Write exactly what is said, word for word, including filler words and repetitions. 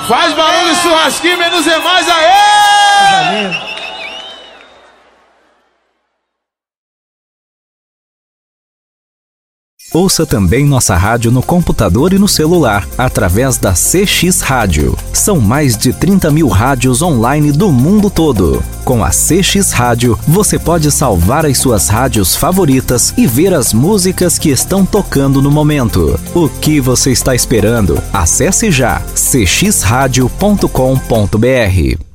Faz barulho, churrasquinho, menos é mais, aê! Ouça também nossa rádio no computador e no celular, através da C X Rádio. São mais de trinta mil rádios online do mundo todo. Com a C X Rádio, você pode salvar as suas rádios favoritas e ver as músicas que estão tocando no momento. O que você está esperando? Acesse já c x radio ponto com ponto b r.